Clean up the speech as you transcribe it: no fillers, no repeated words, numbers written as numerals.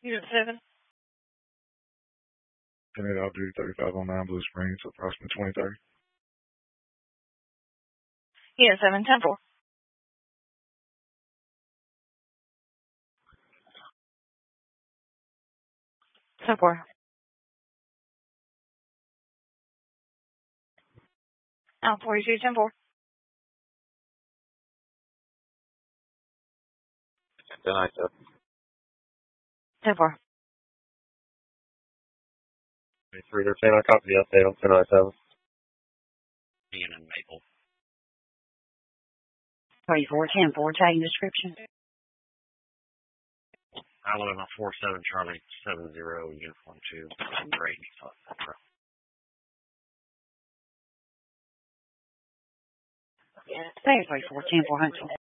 Unit 7. Tenant out duty 3509 Blue Springs, approximately 2030. Unit 7, 10-4. 10-4. Out 42, 10-4. 10-4. 3 to 10, I copy the update on 1097. Being in Maple. 34, 10-4, tagging description. I live on 47 Charlie 70 Uniform 2. Great. 34, 10-4, Huntsville.